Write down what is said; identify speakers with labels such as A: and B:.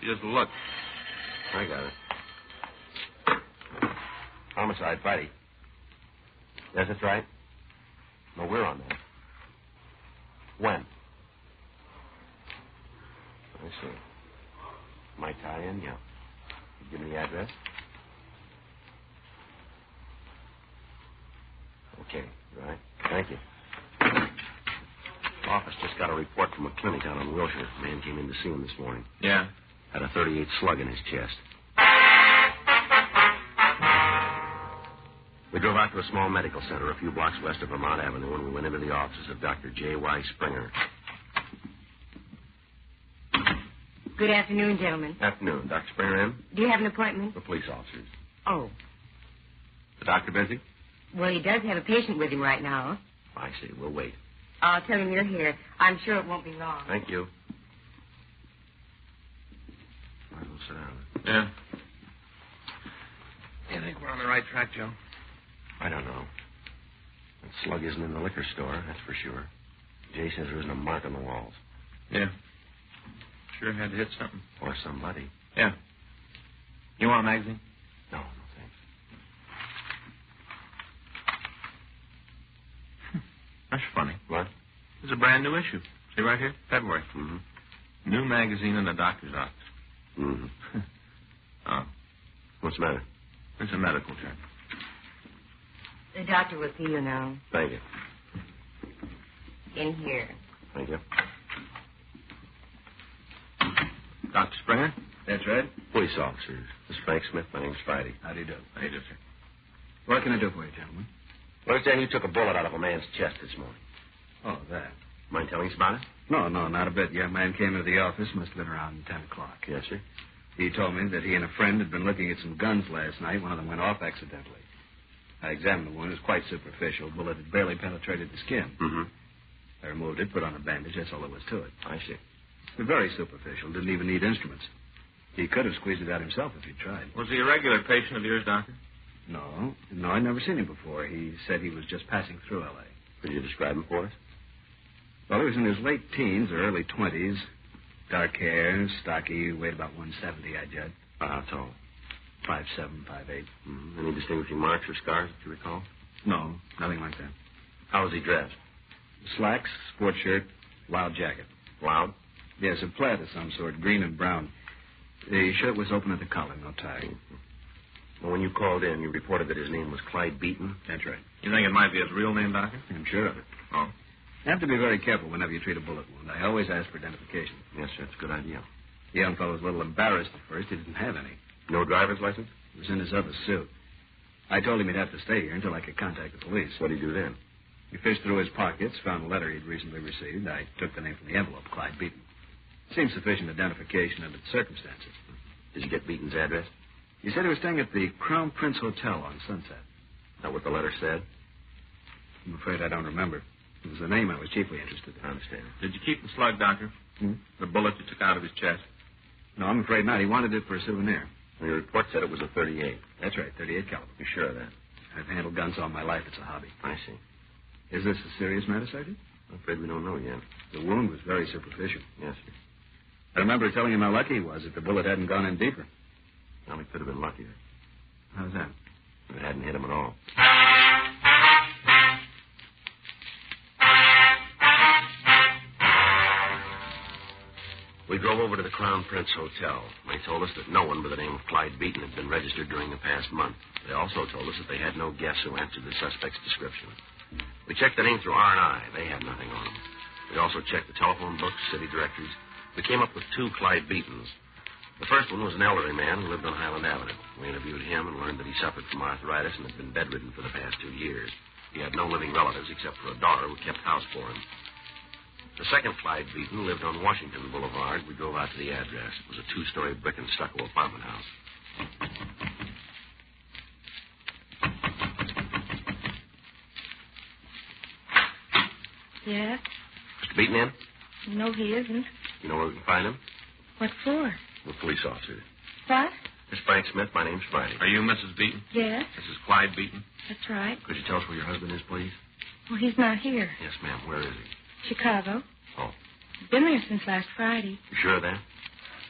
A: Just look.
B: I got it. Homicide, Friday. Yes, that's right. No, we're on that. When? I see. My tie-in, yeah. You give me the address? Okay, right. Thank you. Office just got a report from a clinic out on Wilshire. A man came in to see him this morning.
A: Yeah?
B: Had a .38 slug in his chest. We drove out to a small medical center a few blocks west of Vermont Avenue when we went into the offices of Dr. J.Y. Springer.
C: Good afternoon, gentlemen.
B: Afternoon. Dr. Springer in?
C: Do you have an appointment?
B: The police officers.
C: Oh.
B: The doctor busy?
C: Well, he does have a patient with him right now.
B: I see. We'll wait.
C: I'll tell him you're here. I'm sure it won't be long.
B: Thank you. Might as well sit down.
A: Yeah. You think we're on the right track, Joe?
B: I don't know. That slug isn't in the liquor store, that's for sure. Jay says there isn't a mark on the walls.
A: Yeah. Sure had to hit something.
B: Or somebody.
A: Yeah. You want a magazine?
B: No, thanks.
A: That's funny.
B: What?
A: It's a brand new issue. See right here? February.
B: Mm-hmm.
A: New magazine in the doctor's office.
B: Mm-hmm.
A: Oh.
B: What's the matter?
A: It's a medical journal.
C: The doctor will see you now.
B: Thank you.
C: In here.
B: Thank you.
A: Dr. Springer?
D: That's right.
B: Police officers. This is Frank Smith. My name's Friday.
D: How do you do?
A: How do you do, sir?
D: What can I do for you, gentlemen?
B: I understand you took a bullet out of a man's chest this morning.
D: Oh, that.
B: Mind telling us about it?
D: No, not a bit. Young man came into the office. Must have been around 10 o'clock.
B: Yes, sir.
D: He told me that he and a friend had been looking at some guns last night. One of them went off accidentally. I examined the wound. It was quite superficial. The bullet had barely penetrated the skin.
B: Mm-hmm.
D: I removed it, put on a bandage. That's all there was to it.
B: I see.
D: Very superficial. Didn't even need instruments. He could have squeezed it out himself if he tried.
A: Was he a regular patient of yours, Doctor?
D: No, I'd never seen him before. He said he was just passing through L.A.
B: Could you describe him for us?
D: Well, he was in his late teens or early 20s. Dark hair, stocky, weighed about 170, I judge.
B: How tall?
D: 5'7", 5'8".
B: Mm-hmm. Any distinguishing marks or scars that you recall?
D: No, nothing like that.
B: How was he dressed?
D: Slacks, sport shirt, loud jacket.
B: Loud?
D: Yes, a plaid of some sort, green and brown. The shirt was open at the collar, no tie.
B: Mm-hmm. Well, when you called in, you reported that his name was Clyde Beaton.
D: That's right.
A: You think it might be his real name, Doctor?
D: I'm sure of it.
A: Oh.
D: You have to be very careful whenever you treat a bullet wound. I always ask for identification.
B: Yes, sir. That's a good idea.
D: The young fellow was a little embarrassed at first. He didn't have any.
B: No driver's license?
D: It was in his other suit. I told him he'd have to stay here until I could contact the police.
B: What did he do then?
D: He fished through his pockets, found a letter he'd recently received. I took the name from the envelope, Clyde Beaton. Seemed sufficient identification under the circumstances.
B: Did you get Beaton's address?
D: He said he was staying at the Crown Prince Hotel on Sunset.
B: Is that what the letter said?
D: I'm afraid I don't remember. It was the name I was chiefly interested in.
B: I understand.
A: Did you keep the slug, Doctor? The bullet you took out of his chest?
D: No, I'm afraid not. He wanted it for a souvenir.
B: Well, your report said it was a .38.
D: That's right, .38 caliber.
B: You sure of that?
D: I've handled guns all my life. It's a hobby.
B: I see.
D: Is this a serious matter, Sergeant?
B: I'm afraid we don't know yet.
D: The wound was very superficial.
B: Yes, sir.
D: I remember telling him how lucky he was if the bullet hadn't gone in deeper.
B: Well, he could have been luckier.
D: How's that?
B: If it hadn't hit him at all. We drove over to the Crown Prince Hotel. They told us that no one by the name of Clyde Beaton had been registered during the past month. They also told us that they had no guests who answered the suspect's description. We checked the name through R&I. They had nothing on them. We also checked the telephone books, city directories. We came up with 2 Clyde Beatons. The first one was an elderly man who lived on Highland Avenue. We interviewed him and learned that he suffered from arthritis and had been bedridden for the past 2 years. He had no living relatives except for a daughter who kept house for him. The second Clyde Beaton lived on Washington Boulevard. We drove out to the address. It was a 2-story brick and stucco apartment house.
C: Yes?
B: Mr. Beaton in?
C: No, he isn't.
B: You know where we can find him?
C: What for?
B: We're police officers.
C: What?
B: Miss Frank Smith, my name's Friday.
A: Are you Mrs. Beaton?
C: Yes,
A: This is Clyde Beaton.
C: that's right.
B: Could you tell us where your husband is, please?
C: Well, he's not here.
B: Yes, ma'am. Where is he?
C: Chicago.
B: Oh.
C: He's been there since last Friday.
B: You sure of that?